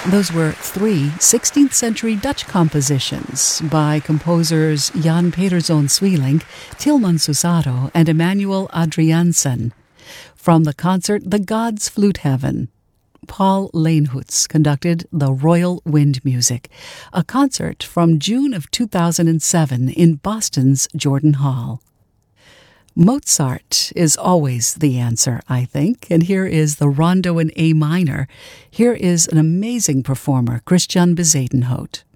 Those were three 16th century Dutch compositions by composers Jan Pederzoon Sweelinck, Tilman Susado, and Emmanuel Adriaansen. From the concert The Gods Flute Heaven, Paul Leenhoets conducted the Royal Wind Music, a concert from June of 2007 in Boston's Jordan Hall. Mozart is always the answer, I think, and here is the Rondo in A minor. Here is an amazing performer, Christian Bezuidenhout.